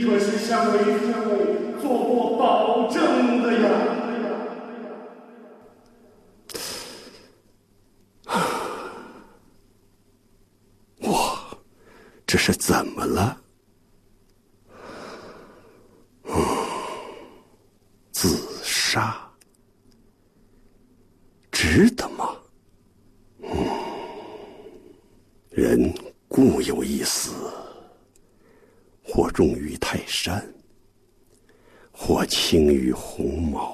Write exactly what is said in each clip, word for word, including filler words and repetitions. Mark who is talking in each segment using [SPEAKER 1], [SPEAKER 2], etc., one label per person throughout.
[SPEAKER 1] 可是向为父做过保证的呀。
[SPEAKER 2] 我这是怎么了？嗯，自杀，值得吗？嗯，人固有一死，或重于泰山，或轻于鸿毛。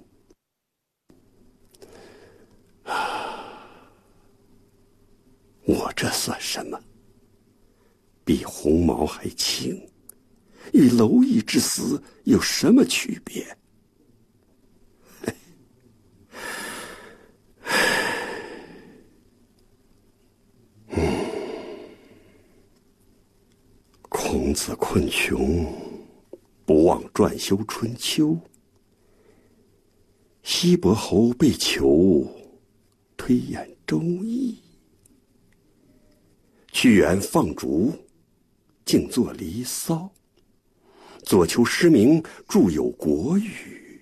[SPEAKER 2] 我这算什么？比鸿毛还轻，与蝼蚁之死有什么区别？嗯，孔子困穷，不忘撰修《春秋》；西伯侯被囚，推演《周易》；屈原放逐，静坐《离骚》；左丘失明，著有《国语》；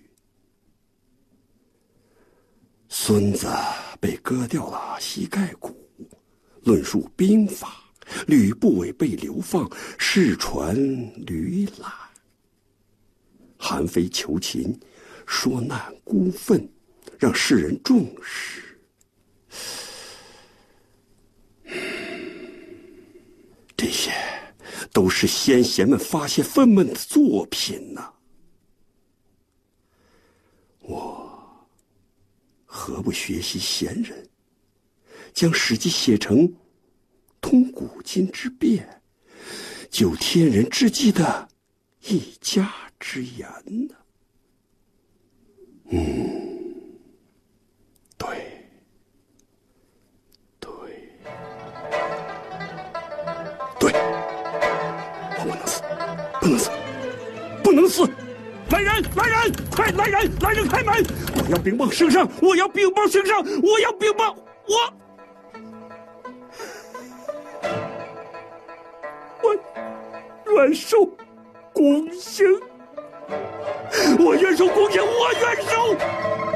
[SPEAKER 2] 孙子被割掉了膝盖骨，论述兵法；吕不韦被流放，世传吕览；韩非求秦，说难孤愤，让世人重视。这些都是先贤们发泄愤懑的作品呐、啊。我何不学习贤人，将《史记》写成通古今之变，救天人之际的一家之言呢？嗯，对，对，对，我不能死，不能死，不能死！
[SPEAKER 3] 来人，来人，快来人，来人开门！我要禀报圣上，我要禀报圣上，我要禀报我。我愿受宫刑，我愿受宫刑，我愿受。